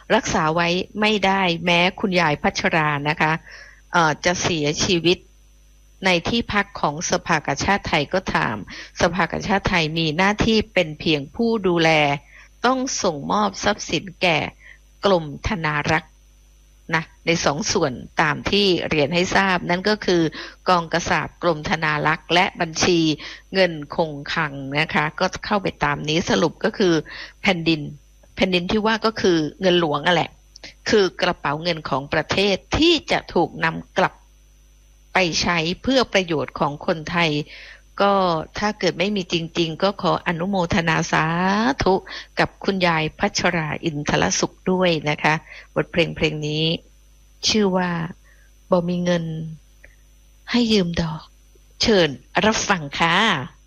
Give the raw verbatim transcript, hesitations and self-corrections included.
รักษาไว้ไม่ได้แม้คุณยายพัชรานะคะเอ่อจะเสียชีวิตในที่พักของสภากาชาติไทยก็ตามสภากาชาติไทยมีหน้าที่เป็นเพียงผู้ดูแลต้องส่งมอบทรัพย์สินแก่กรมธนารักษ์นะในสองส่วนตามที่เรียนให้ทราบนั่นก็คือกองกษาปกรมธนารักษ์และบัญชีเงินคงคลังนะคะก็เข้าไปตามนี้สรุปก็คือแผ่นดินแผ่นดินที่ว่าก็คือเงินหลวงอ่ะแหละคือกระเป๋าเงินของประเทศที่จะถูกนำกลับไปใช้เพื่อประโยชน์ของคนไทยก็ถ้าเกิดไม่มีจริงๆก็ขออนุโมทนาสาธุกับคุณยายพัชราอินทรสุขด้วยนะคะบทเพลงเพลงนี้ชื่อว่าบ่มีเงินให้ยืมดอกเชิญรับฟังค่ะ